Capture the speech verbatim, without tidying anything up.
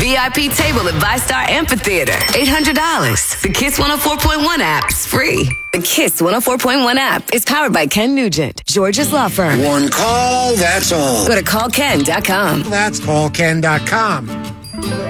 V I P table at ViStar Amphitheater. eight hundred dollars. The Kiss one oh four point one app is free. The Kiss one oh four point one app is powered by Ken Nugent, George's Law Firm. One call, that's all. Go to call ken dot com. That's call ken dot com.